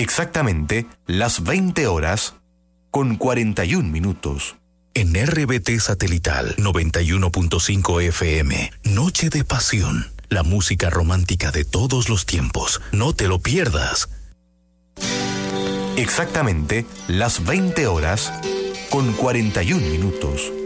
Exactamente las 20 horas con 41 minutos. En RBT Satelital 91.5 FM, Noche de Pasión, la música romántica de todos los tiempos. No te lo pierdas. Exactamente las 20 horas con 41 minutos.